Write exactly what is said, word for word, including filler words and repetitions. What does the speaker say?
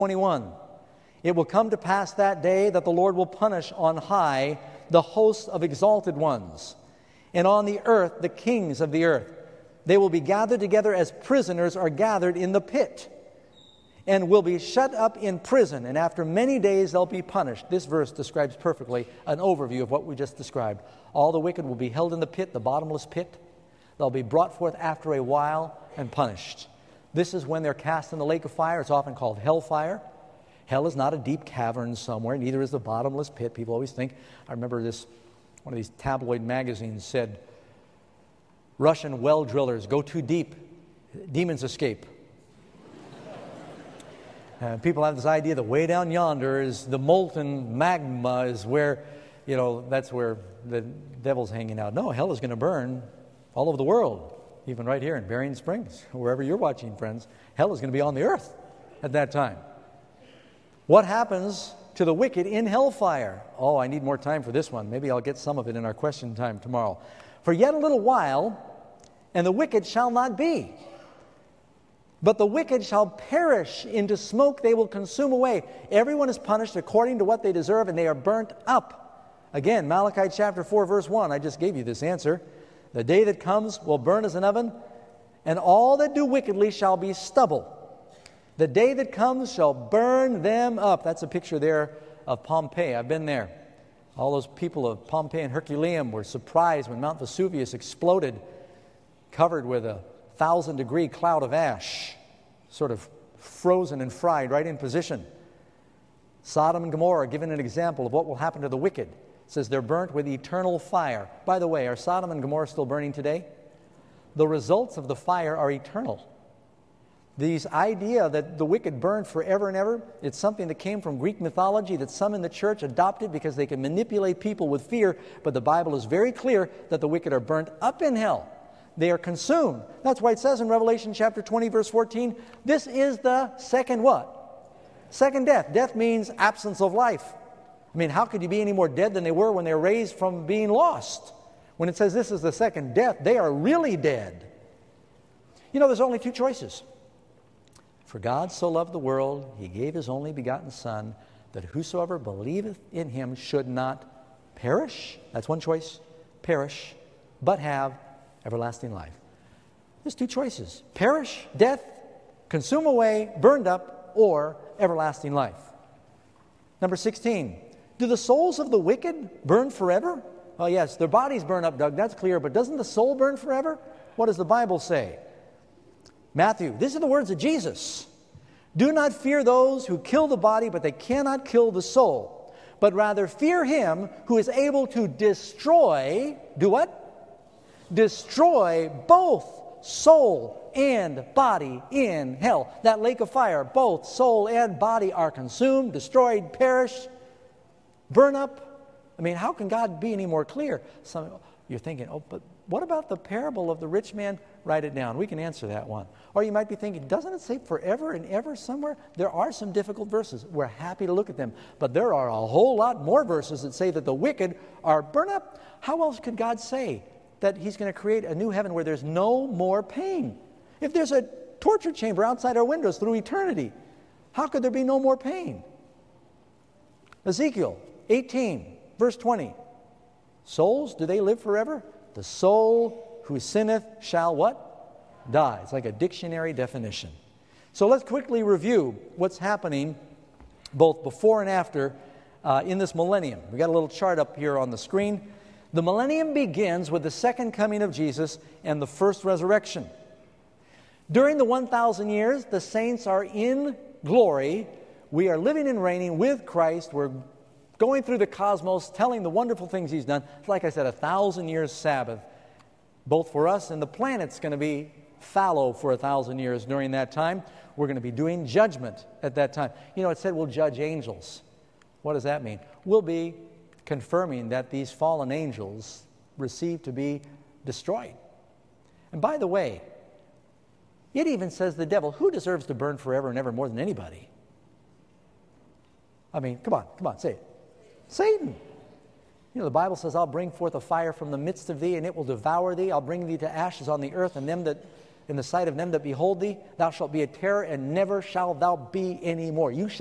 twenty-one. It will come to pass that day that the Lord will punish on high the hosts of exalted ones, and on the earth the kings of the earth. They will be gathered together as prisoners are gathered in the pit, and will be shut up in prison, and after many days they'll be punished. This verse describes perfectly an overview of what we just described. All the wicked will be held in the pit, the bottomless pit. They'll be brought forth after a while and punished. This is when they're cast in the lake of fire. It's often called hellfire. Hell is not a deep cavern somewhere, neither is the bottomless pit. People always think, I remember this, one of these tabloid magazines said, Russian well drillers go too deep, demons escape. Uh, people have this idea that way down yonder is the molten magma, is where, you know, that's where the devil's hanging out. No, hell is going to burn all over the world, even right here in Berrien Springs, wherever you're watching, friends. Hell is going to be on the earth at that time. What happens to the wicked in hellfire? Oh, I need more time for this one. Maybe I'll get some of it in our question time tomorrow. For yet a little while, and the wicked shall not be. But the wicked shall perish into smoke, they will consume away. Everyone is punished according to what they deserve, and they are burnt up. Again, Malachi chapter four, verse one, I just gave you this answer. The day that comes will burn as an oven, and all that do wickedly shall be stubble. The day that comes shall burn them up. That's a picture there of Pompeii. I've been there. All those people of Pompeii and Herculaneum were surprised when Mount Vesuvius exploded, covered with a thousand degree cloud of ash, sort of frozen and fried right in position. Sodom and Gomorrah, given an example of what will happen to the wicked. It says they're burnt with eternal fire. By the way, are Sodom and Gomorrah still burning today? The results of the fire are eternal. This idea that the wicked burn forever and ever, it's something that came from Greek mythology that some in the church adopted because they can manipulate people with fear, but the Bible is very clear that the wicked are burnt up in hell. They are consumed. That's why it says in Revelation chapter twenty, verse fourteen, this is the second what? Second death. Death means absence of life. I mean, how could you be any more dead than they were when they were raised from being lost? When it says this is the second death, they are really dead. You know, there's only two choices. For God so loved the world, he gave his only begotten Son, that whosoever believeth in him should not perish. That's one choice. Perish, but have everlasting life. There's two choices. Perish, death, consume away, burned up, or everlasting life. Number sixteen. Do the souls of the wicked burn forever? Oh yes, their bodies burn up, Doug, that's clear, but doesn't the soul burn forever? What does the Bible say? Matthew, these are the words of Jesus. Do not fear those who kill the body, but they cannot kill the soul. But rather fear him who is able to destroy, do what? Destroy both soul and body in hell. That lake of fire, both soul and body are consumed, destroyed, perish, burn up. I mean, how can God be any more clear? Some, you're thinking, oh, but what about the parable of the rich man? Write it down. We can answer that one. Or you might be thinking, doesn't it say forever and ever somewhere? There are some difficult verses. We're happy to look at them. But there are a whole lot more verses that say that the wicked are burned up. How else could God say that he's going to create a new heaven where there's no more pain? If there's a torture chamber outside our windows through eternity, how could there be no more pain? Ezekiel eighteen, verse twenty. Souls, do they live forever? The soul who sinneth shall what? Die. It's like a dictionary definition. So let's quickly review what's happening both before and after uh, in this millennium. We got a little chart up here on the screen. The millennium begins with the second coming of Jesus and the first resurrection. During the one thousand years, the saints are in glory. We are living and reigning with Christ. We're going through the cosmos, telling the wonderful things he's done. It's like I said, a thousand years Sabbath, both for us and the planet's going to be fallow for a thousand years during that time. We're going to be doing judgment at that time. You know, it said we'll judge angels. What does that mean? We'll be confirming that these fallen angels received to be destroyed. And by the way, it even says the devil, who deserves to burn forever and ever more than anybody? I mean, come on, come on, say it. Satan. You know, the Bible says, I'll bring forth a fire from the midst of thee, and it will devour thee. I'll bring thee to ashes on the earth, and them that in the sight of them that behold thee. Thou shalt be a terror, and never shalt thou be any more. You